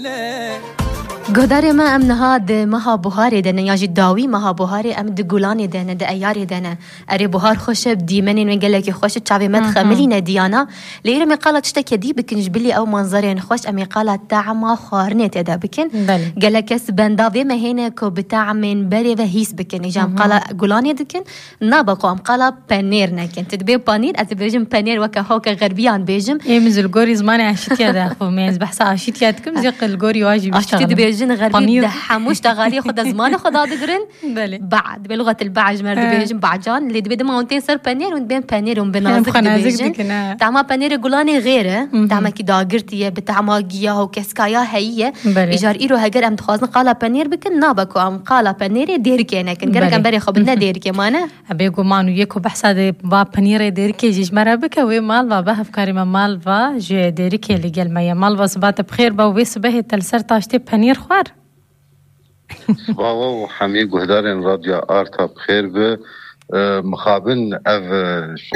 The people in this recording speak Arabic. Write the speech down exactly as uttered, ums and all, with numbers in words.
گهداری ما ام نهاد مها بهاری دن یا جداوی مها بهاری ام دگولانی دن د ایاری دن اری بهار خوش بدیمنین و گله که خوش چاوی مد خملی ندیانا لیره می قالت شتا کدی بکنج بلی او منظرین خوش امی قالت تعما خارنه تدا بکن گله کس بنداوی مهینه کو بتعمن بری و هیس بکن جام قال گولانی دکن نابقو ام قال پنیر نکن تدبی پنیر از بیجم پنیر و که هاک غربیان بیجم ایمزل گوری زمان عشتیا ده خو میز بحث عشتیا کم زیق الگوری واجب اشتغل جن غربي دحموش تغالي خد زمان خدا دقرن بعد بلغة البعج مرد بيجم بعجان اللي دبي دم اونتين صار بانير وند بين بانير وند بنازك بيجن تعما بانير غولاني غيره تعما كي داغرتيه بتعما جيا هو كسكايا هي ايجار ايرو هاجر ام تخازن قالا بانير بكن نابكو ام قالا بانير ديركي انا كن غير كان بري خبنا ديركي مانا ابيغو مانو يكو بحساد با بانير ديركي جيج مرابك وي مالوا به افكاري مالوا جو ديركي اللي قال ما مالوا صبات بخير با ويس به تلسر تاشتي بانير خوار واو حميد گهدارن راديو آرتا بخير به مخابن اف